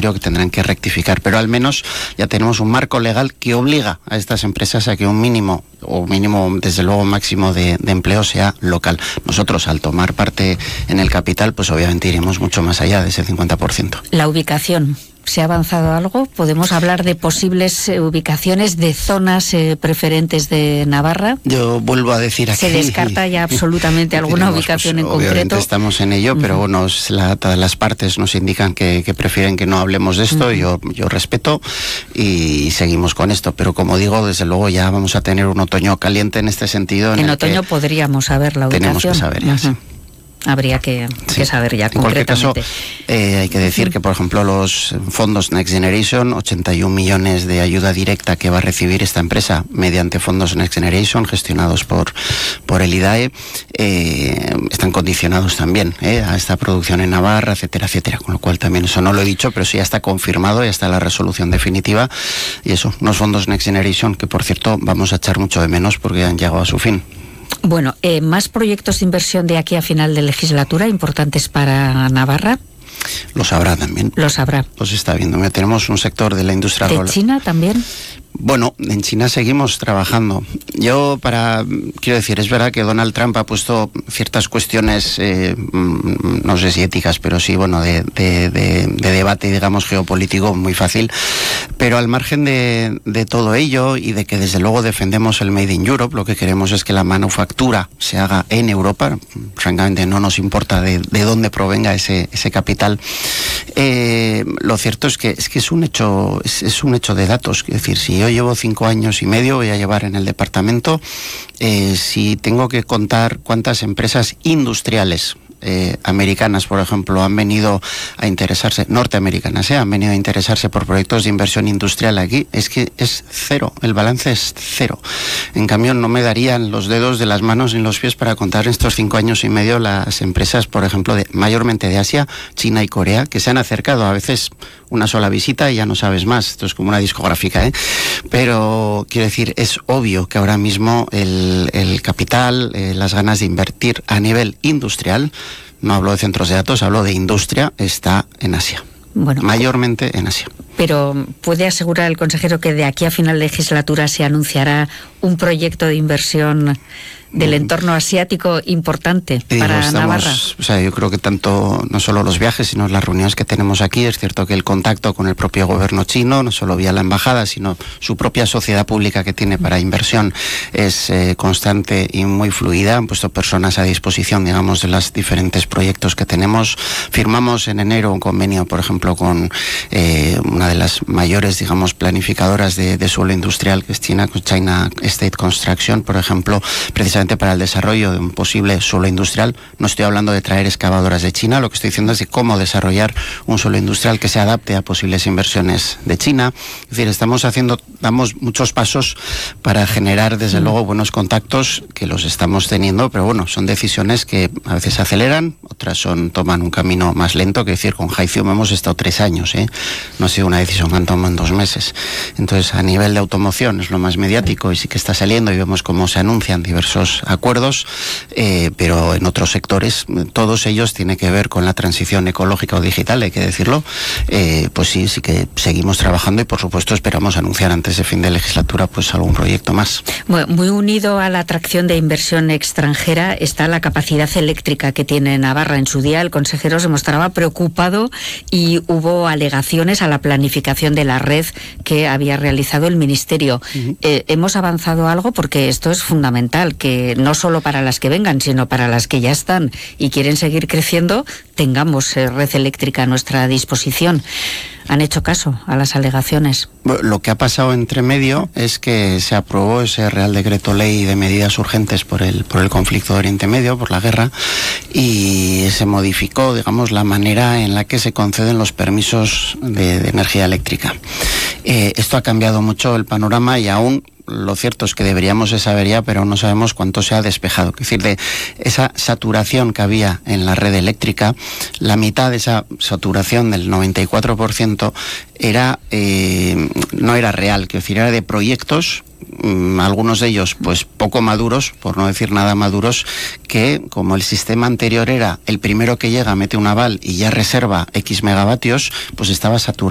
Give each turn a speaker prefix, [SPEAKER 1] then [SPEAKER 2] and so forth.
[SPEAKER 1] ministerio que tendrán que rectificar, pero al menos ya tenemos un marco legal que obliga a estas empresas a que un mínimo desde luego máximo de empleo sea local. Nosotros, al tomar parte en el capital, pues obviamente iremos mucho más allá de ese 50%.
[SPEAKER 2] La ubicación. ¿Se ha avanzado algo? ¿Podemos hablar de posibles ubicaciones de zonas preferentes de Navarra?
[SPEAKER 1] Yo vuelvo a decir aquí...
[SPEAKER 2] ¿Se descarta ya absolutamente alguna ubicación en concreto?
[SPEAKER 1] Obviamente estamos en ello, pero bueno, todas las partes nos indican que prefieren que no hablemos de esto. Yo respeto y seguimos con esto. Pero como digo, desde luego ya vamos a tener un otoño caliente en este sentido.
[SPEAKER 2] En otoño podríamos saber la ubicación.
[SPEAKER 1] Tenemos que saber ya, sí.
[SPEAKER 2] Habría que saber ya concretamente.
[SPEAKER 1] En cualquier caso, hay que decir que, por ejemplo, los fondos Next Generation, 81 millones de ayuda directa que va a recibir esta empresa mediante fondos Next Generation gestionados por el IDAE, están condicionados también a esta producción en Navarra, etcétera, etcétera. Con lo cual también eso no lo he dicho, pero sí ya está confirmado, ya está la resolución definitiva. Y eso, unos fondos Next Generation que, por cierto, vamos a echar mucho de menos porque han llegado a su fin.
[SPEAKER 2] Bueno, ¿más proyectos de inversión de aquí a final de legislatura importantes para Navarra?
[SPEAKER 1] Los habrá también.
[SPEAKER 2] Los habrá.
[SPEAKER 1] Los está viendo. Mira, tenemos un sector de la industria...
[SPEAKER 2] ¿De China también?
[SPEAKER 1] Bueno, en China seguimos trabajando. Quiero decir, es verdad que Donald Trump ha puesto ciertas cuestiones, no sé si éticas, pero sí, bueno, de debate, digamos, geopolítico muy fácil. Pero al margen de todo ello y de que desde luego defendemos el Made in Europe, lo que queremos es que la manufactura se haga en Europa. Francamente no nos importa de dónde provenga ese capital. Lo cierto es que es un hecho de datos. Es decir, si yo llevo 5 años y medio, voy a llevar en el departamento, si tengo que contar cuántas empresas industriales americanas, por ejemplo, han venido a interesarse, norteamericanas, han venido a interesarse por proyectos de inversión industrial aquí, es que es cero, el balance es cero. En cambio, no me darían los dedos de las manos ni los pies para contar en estos 5 años y medio las empresas, por ejemplo, mayormente de Asia, China y Corea, que se han acercado. A veces una sola visita y ya no sabes más. Esto es como una discográfica, Pero, quiero decir, es obvio que ahora mismo el capital, las ganas de invertir a nivel industrial, no hablo de centros de datos, hablo de industria, está en Asia. Bueno, mayormente en Asia.
[SPEAKER 2] Pero ¿puede asegurar el consejero que de aquí a final de legislatura se anunciará un proyecto de inversión del entorno asiático importante para Navarra?
[SPEAKER 1] O sea, yo creo que tanto, no solo los viajes, sino las reuniones que tenemos aquí, es cierto que el contacto con el propio gobierno chino, no solo vía la embajada, sino su propia sociedad pública que tiene para inversión, es constante y muy fluida. Han puesto personas a disposición, digamos, de los diferentes proyectos que tenemos. Firmamos en enero un convenio, por ejemplo, con una de las mayores, digamos, planificadoras de suelo industrial, que es China, con China State Construction, por ejemplo, precisamente para el desarrollo de un posible suelo industrial. No estoy hablando de traer excavadoras de China, lo que estoy diciendo es de cómo desarrollar un suelo industrial que se adapte a posibles inversiones de China. Es decir, damos muchos pasos para generar, desde luego, buenos contactos, que los estamos teniendo, pero bueno, son decisiones que a veces aceleran, otras toman un camino más lento. Que decir, con Hythium hemos estado 3 años, no ha sido una decisión que han tomado en 2 meses. Entonces, a nivel de automoción es lo más mediático y sí que está saliendo y vemos cómo se anuncian diversos acuerdos, pero en otros sectores, todos ellos tienen que ver con la transición ecológica o digital, hay que decirlo. Pues sí que seguimos trabajando y por supuesto esperamos anunciar antes de fin de legislatura pues algún proyecto más.
[SPEAKER 2] Bueno, muy unido a la atracción de inversión extranjera está la capacidad eléctrica que tiene Navarra. En su día el consejero se mostraba preocupado y hubo alegaciones a la planificación de la red que había realizado el ministerio. ¿Hemos avanzado algo? Porque esto es fundamental, que no solo para las que vengan, sino para las que ya están y quieren seguir creciendo, tengamos red eléctrica a nuestra disposición. ¿Han hecho caso a las alegaciones?
[SPEAKER 1] Lo que ha pasado entre medio es que se aprobó ese Real Decreto Ley de medidas urgentes por el conflicto de Oriente Medio, por la guerra, y se modificó, digamos, la manera en la que se conceden los permisos de energía eléctrica. Esto ha cambiado mucho el panorama y aún lo cierto es que deberíamos de saber ya, pero no sabemos cuánto se ha despejado. Es decir, de esa saturación que había en la red eléctrica, la mitad de esa saturación del 94% no era real, es decir, era de proyectos, algunos de ellos pues poco maduros, por no decir nada maduros, que como el sistema anterior era el primero que llega, mete un aval y ya reserva X megavatios, pues estaba saturado.